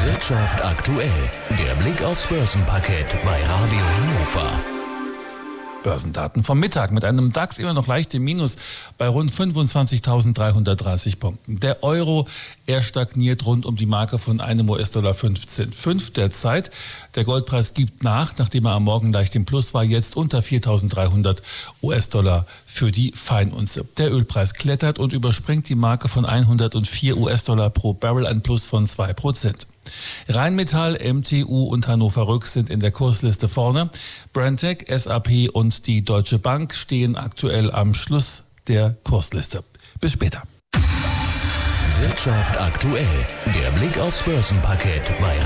Wirtschaft aktuell. Der Blick aufs Börsenparkett bei Radio Hannover. Börsendaten vom Mittag mit einem DAX immer noch leicht im Minus bei rund 25.330 Punkten. Der Euro, er stagniert rund um die Marke von einem US-Dollar 15,5 derzeit. Der Goldpreis gibt nach, nachdem er am Morgen leicht im Plus war, jetzt unter 4.300 US-Dollar für die Feinunze. Der Ölpreis klettert und überspringt die Marke von 104 US-Dollar pro Barrel, ein Plus von 2%. Rheinmetall, MTU und Hannover Rück sind in der Kursliste vorne. Brenntag, SAP und die Deutsche Bank stehen aktuell am Schluss der Kursliste. Bis später. Wirtschaft aktuell. Der Blick aufs Börsenparkett bei